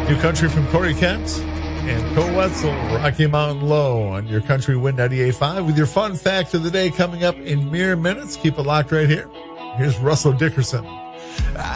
New country from Corey Kent and Co Wetzel, Rocky Mountain Low on your Country Wind 98.5 with your fun fact of the day coming up in mere minutes. Keep it locked right here. Here's Russell Dickerson.